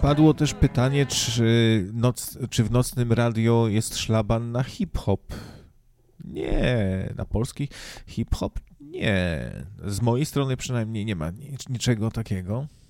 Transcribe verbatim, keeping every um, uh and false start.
Padło też pytanie, czy, noc, czy w nocnym radio jest szlaban na hip-hop. Nie, na polski hip-hop nie. Z mojej strony przynajmniej nie ma niczego takiego.